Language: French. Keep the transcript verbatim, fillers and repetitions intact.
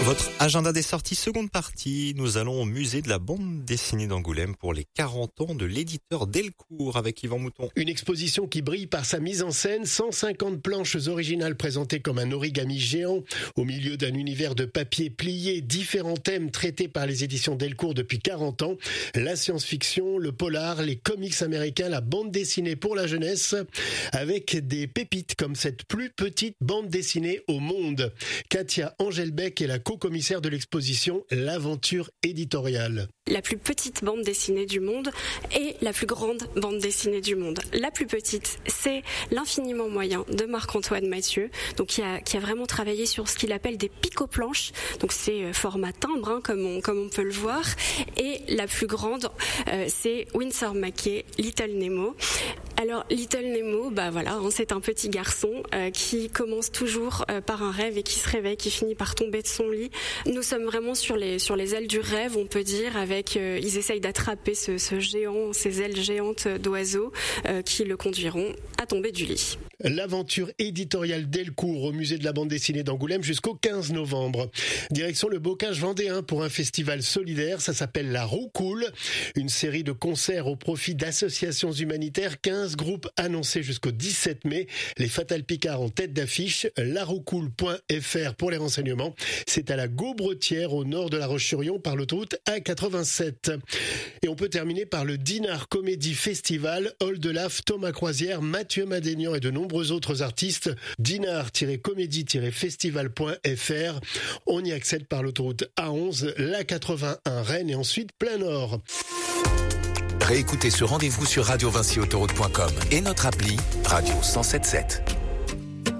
Votre agenda des sorties, seconde partie. Nous allons au musée de la bande dessinée d'Angoulême pour les quarante ans de l'éditeur Delcourt avec Yvan Mouton. Une exposition qui brille par sa mise en scène. cent cinquante planches originales présentées comme un origami géant au milieu d'un univers de papier plié. Différents thèmes traités par les éditions Delcourt depuis quarante ans. La science-fiction, le polar, les comics américains, la bande dessinée pour la jeunesse. Avec des pépites comme cette plus petite bande dessinée au monde. Katia Angelbeck est la co-commissaire de l'exposition L'Aventure éditoriale. La plus petite bande dessinée du monde et la plus grande bande dessinée du monde. La plus petite, c'est L'Infiniment Moyen de Marc-Antoine Mathieu, donc qui a, qui a vraiment travaillé sur ce qu'il appelle des pico-planches. Donc c'est format timbre, hein, comme, on, comme on peut le voir. Et la plus grande, euh, c'est Winsor McCay, Little Nemo. Alors Little Nemo, bah voilà, hein, c'est un petit garçon euh, qui commence toujours euh, par un rêve et qui se réveille, qui finit par tomber de son lit. Nous sommes vraiment sur les sur les ailes du rêve, on peut dire, avec euh, ils essayent d'attraper ce, ce géant, ces ailes géantes d'oiseaux euh, qui le conduiront à tomber du lit. L'aventure éditoriale Delcourt au musée de la bande dessinée d'Angoulême jusqu'au quinze novembre. Direction le Bocage vendéen pour un festival solidaire, ça s'appelle La Roucoule, une série de concerts au profit d'associations humanitaires, quinze groupes annoncés jusqu'au dix-sept mai. Les Fatal Picards en tête d'affiche, laroucoule point f r pour les renseignements. C'est à la Gaubretière au nord de La Roche-sur-Yon par l'autoroute A quatre-vingt-sept. Et on peut terminer par le Dinard Comedy Festival, Hall de Laf, Thomas Croisière, Mathieu Madénian et de nombreux autres artistes. dinard tiret comédie tiret festival point f r. On y accède par l'autoroute A onze, l'A quatre-vingt-un Rennes et ensuite plein nord. Réécoutez ce rendez-vous sur radio vinci autoroute point com et notre appli Radio cent soixante-dix-sept.